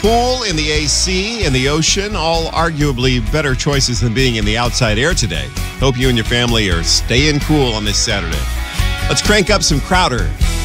Pool, in the AC, in the ocean, all arguably better choices than being in the outside air today. Hope you and your family are staying cool on this Saturday. Let's crank up some Crowder.